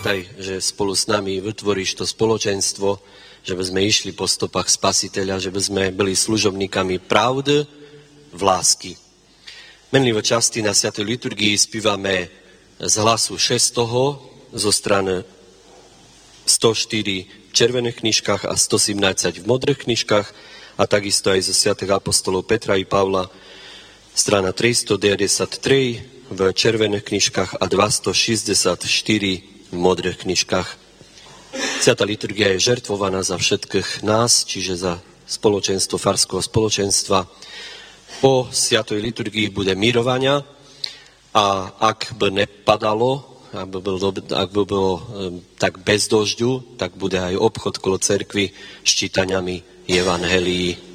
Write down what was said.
pamätaj, že spolu s nami vytvoríš to spoločenstvo, že by sme išli po stopách Spasiteľa, že by sme byli služobníkami pravdy v lásky. Menlivo časti na svätej liturgii spívame z hlasu 6. zo strany 104 v červených knižkách a 117 v modrých knižkách a takisto aj zo svätých apostolov Petra i Pavla strana 393 v červených knižkách a 264 v modrých knižkách. Svätá liturgia je žertvovaná za všetkých nás, čiže za spoločenstvo farského spoločenstva. Po svätej liturgii bude mirovania a ak by nepadalo, ak by bolo tak bez dožďu, tak bude aj obchod kolo cerkvy s čítaniami evanjelií.